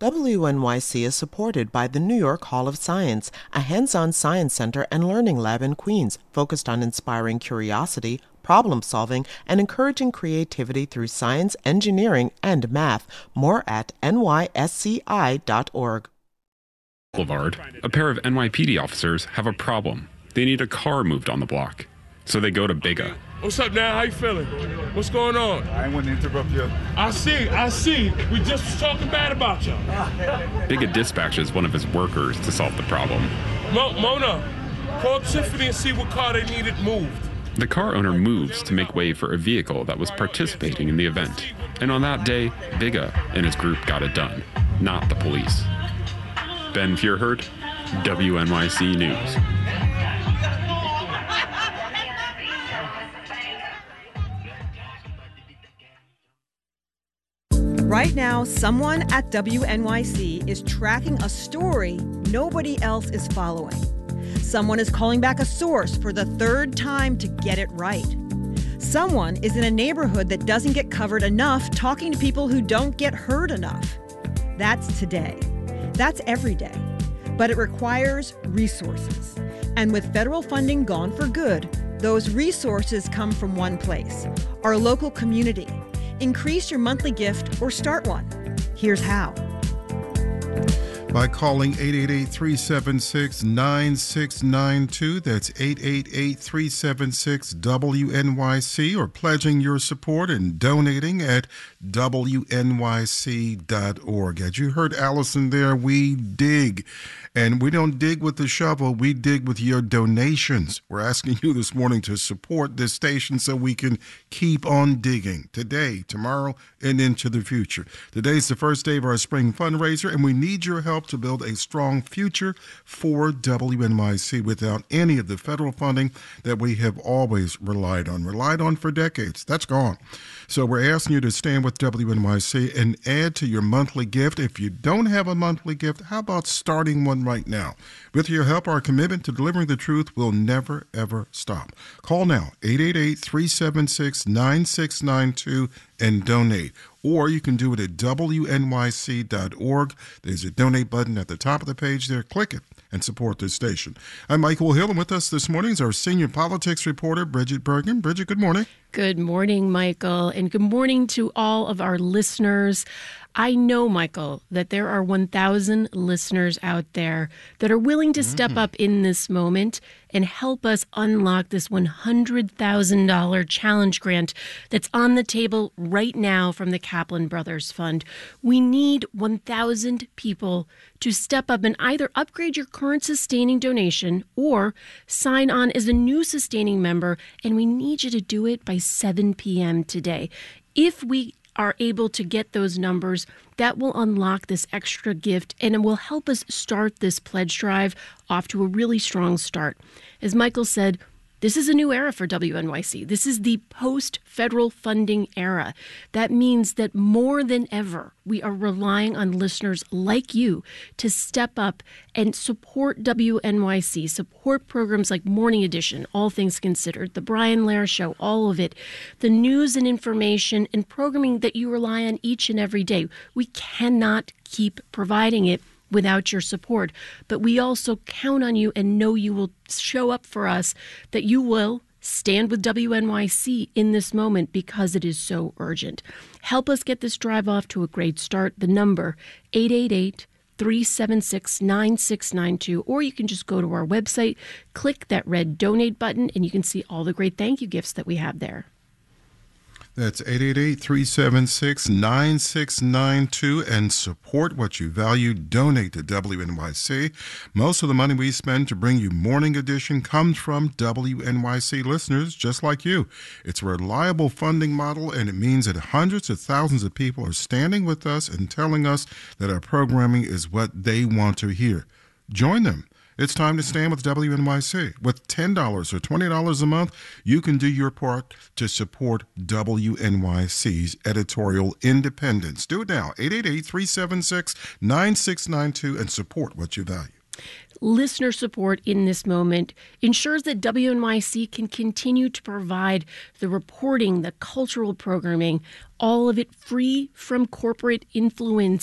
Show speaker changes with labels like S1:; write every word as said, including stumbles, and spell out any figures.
S1: W N Y C is supported by the New York Hall of Science, a hands-on science center and learning lab in Queens focused on inspiring curiosity, problem-solving, and encouraging creativity through science, engineering, and math. More at N Y S C I dot org.
S2: Boulevard, a pair of N Y P D officers have a problem. They need a car moved on the block. So they go to Bigga.
S3: What's up now? How you feeling? What's going on?
S4: I ain't want to interrupt you.
S3: I see, I see. We just was talking bad about you.
S2: Bigga dispatches one of his workers to solve the problem.
S3: Mo- Mona, call Tiffany and see what car they needed moved.
S2: The car owner moves to make way for a vehicle that was participating in the event. And on that day, Bigga and his group got it done, not the police. Ben Fierherd, W N Y C News.
S5: Right now, someone at W N Y C is tracking a story nobody else is following. Someone is calling back a source for the third time to get it right. Someone is in a neighborhood that doesn't get covered enough, talking to people who don't get heard enough. That's today. That's every day. But it requires resources. And with federal funding gone for good, those resources come from one place, our local community. Increase your monthly gift or start one. Here's how.
S4: By calling eight eight eight, three seven six, nine six nine two, that's eight eight eight, three seven six, W N Y C, or pledging your support and donating at W N Y C dot org. As you heard Allison there, we dig. And we don't dig with the shovel, we dig with your donations. We're asking you this morning to support this station so we can keep on digging today, tomorrow, and into the future. Today's the first day of our spring fundraiser, and we need your help to build a strong future for W N Y C without any of the federal funding that we have always relied on, relied on for decades. That's gone. So we're asking you to stand with W N Y C and add to your monthly gift. If you don't have a monthly gift, how about starting one right now? With your help, our commitment to delivering the truth will never, ever stop. Call now, eight eight eight, three seven six, nine six nine two, and donate. Or you can do it at W N Y C dot org. There's a donate button at the top of the page there. Click it and support this station. I'm Michael Hill, and with us this morning is our senior politics reporter, Bridget Bergen. Bridget, good morning.
S6: Good morning, Michael, and good morning to all of our listeners. I know, Michael, that there are one thousand listeners out there that are willing to mm-hmm. step up in this moment and help us unlock this one hundred thousand dollars challenge grant that's on the table right now from the Kaplan Brothers Fund. We need one thousand people to step up and either upgrade your current sustaining donation or sign on as a new sustaining member, and we need you to do it by seven p.m. today. If we are able to get those numbers, that will unlock this extra gift and it will help us start this pledge drive off to a really strong start. As Michael said, this is a new era for W N Y C. This is the post-federal funding era. That means that more than ever, we are relying on listeners like you to step up and support W N Y C, support programs like Morning Edition, All Things Considered, The Brian Lehrer Show, all of it, the news and information and programming that you rely on each and every day. We cannot keep providing it without your support. But we also count on you and know you will show up for us, that you will stand with W N Y C in this moment because it is so urgent. Help us get this drive off to a great start. The number, eight eight eight, three seven six, nine six nine two, or you can just go to our website, click that red donate button, and you can see all the great thank you gifts that we have there.
S4: That's eight eight eight, three seven six, nine six nine two, and support what you value. Donate to W N Y C. Most of the money we spend to bring you Morning Edition comes from W N Y C listeners just like you. It's a reliable funding model, and it means that hundreds of thousands of people are standing with us and telling us that our programming is what they want to hear. Join them. It's time to stand with W N Y C. With ten dollars or twenty dollars a month, you can do your part to support W N Y C's editorial independence. Do it now, eight eight eight, three seven six, nine six nine two, and support what you value.
S6: Listener support in this moment ensures that W N Y C can continue to provide the reporting, the cultural programming, all of it free from corporate influence